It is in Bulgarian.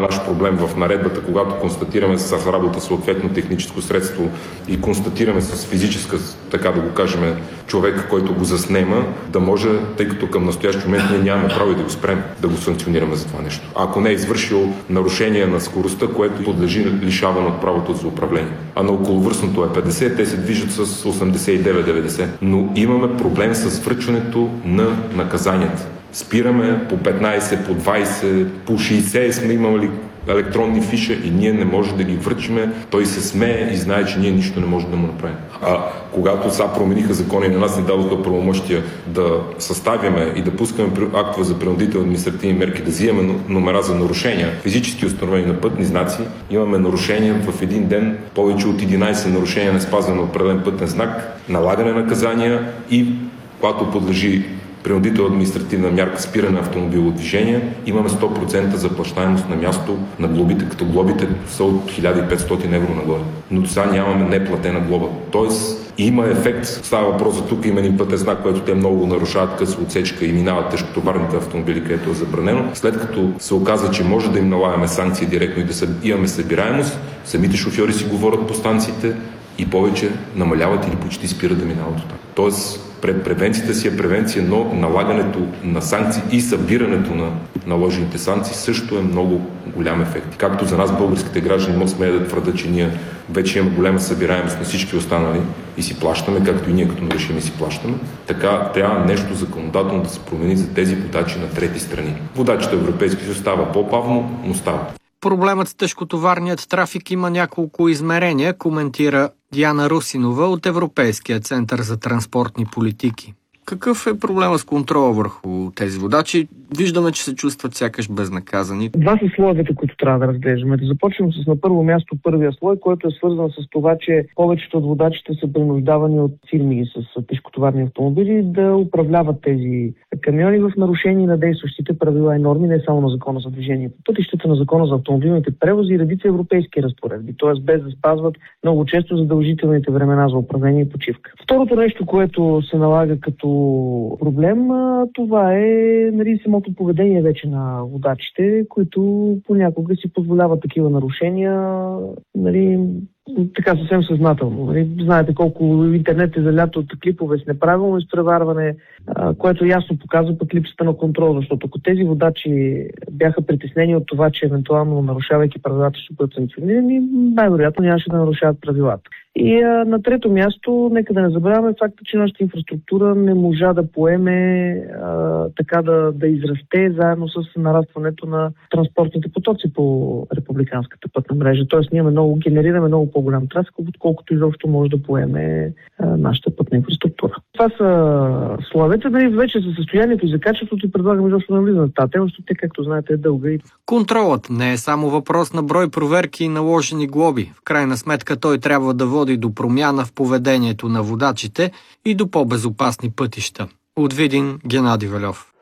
наш проблем в наредбата, когато констатираме с работа съответно техническо средство и констатираме с физическа, така да го кажем, човек, който го заснема, да може, тъй като към настоящ момент ние нямаме право и да го спрем, да го санкционираме за това нещо. Ако не е извършил нарушение на скоростта, което подлежи лишаване от правото за управление. А на околовръстното е 50, те се движат с 89-90. Но имаме проблем с връчването на наказанията. Спираме по 15, по 20, по 60 сме имали електронни фиша и ние не можем да ги връчиме. Той се смее и знае, че ние нищо не можем да му направим. А когато сега промениха закони, на нас ни дадоха правомощия да съставяме и да пускаме актове за принудителни административни мерки, да взимаме номера за нарушения, физически установени на пътни знаци, имаме нарушения в един ден, повече от 11 нарушения на спазване на определен пътен знак, налагане на наказания и когато подлежи принудителна административна мярка спиране на автомобилно движение, имаме 100% заплащаемост на място на глобите, като глобите са от 1500 евро нагоре. Но до сега нямаме неплатена глоба. Тоест има ефект. Става въпрос за тук има един пътен знак, който те много нарушават къса отсечка и минават тежкотоварните автомобили, където е забранено. След като се оказа, че може да им налагаме санкции директно и да имаме събираемост, самите шофьори си говорят по станциите и повече намаляват или почти спират да минават от там. Тоест, превенцията си е превенция, но налагането на санкции и събирането на наложените санкции също е много голям ефект. Както за нас, българските граждани, може смея да твърда, че ние вече имаме голяма събираемост на всички останали и си плащаме, както и ние като решим и си плащаме, така трябва нещо законодателно да се промени за тези водачи на трети страни. Водачите в Европейския съюз става по-бавно, но става. Проблемът с тежкотоварният трафик има няколко измерения, коментира Диана Русинова от Европейския център за транспортни политики. Какъв е проблема с контрола върху тези водачи? Виждаме, че се чувстват сякаш безнаказани. Два са слоевете, които трябва да разглеждаме. Да започнем с на първо място първия слой, който е свързан с това, че повечето от водачите са принуждавани от фирми с тежкотоварни автомобили да управляват тези камиони в нарушение на действащите правила и норми, не само на Закона за движение по пътищата, на Закона за автомобилните превози и редица европейски разпоредби, т.е. без да спазват много често задължителните времена за управление и почивка. Второто нещо, което се налага като проблем, това е самото поведение вече на водачите, които понякога си позволяват такива нарушения, така съвсем съзнателно. Знаете колко интернет е залято от клипове с неправилно изпреварване, което ясно показва пък липсата на контрол, защото ако тези водачи бяха притеснени от това, че евентуално нарушавайки правилата ще бъдат санкционирани, най-вероятно нямаше да нарушават правилата. И на трето място, нека да не забравяме факта, че нашата инфраструктура не можа да поеме така да израсте заедно с нарастването на транспортните потоци по републиканската пътна мрежа. Тоест ние генерираме много по-голям трафик, отколкото изобщо може да поеме нашата пътна инфраструктура. Това са словете, вече за състоянието и за качеството и предлагаме изобщо да навлизаме в тази тема, защото те, както знаете, е дълга. Контролът не е само въпрос на брой проверки и наложени глоби. В крайна сметка той трябва да води до промяна в поведението на водачите и до по-безопасни пътища. От Видин, Геннади Вальов.